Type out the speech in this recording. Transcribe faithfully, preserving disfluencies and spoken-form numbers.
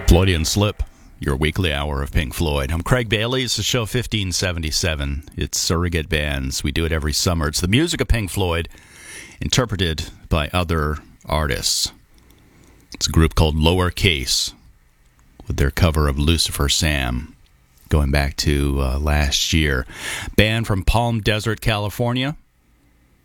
Floydian Slip, your weekly hour of Pink Floyd. I'm Craig Bailey. It's the show fifteen seventy-seven. It's Surrogate Bands. We do it every summer. It's the music of Pink Floyd interpreted by other artists. It's a group called Lowercase with their cover of Lucifer Sam going back to uh, last year. Band from Palm Desert, California.